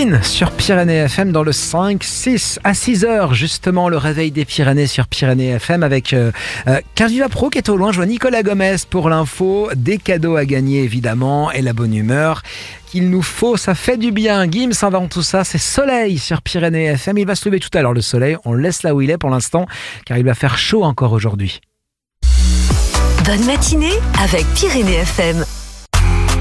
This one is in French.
Queen sur Pyrénées FM dans le 5-6 à 6h justement, le réveil des Pyrénées sur Pyrénées FM avec Carviva Pro qui est au loin. Je vois Nicolas Gomez pour l'info, des cadeaux à gagner évidemment et la bonne humeur qu'il nous faut, ça fait du bien. Gims avant tout ça, c'est Soleil sur Pyrénées FM. Il va se lever tout à l'heure le soleil, on le laisse là où il est pour l'instant car il va faire chaud encore aujourd'hui. Bonne matinée avec Pyrénées FM.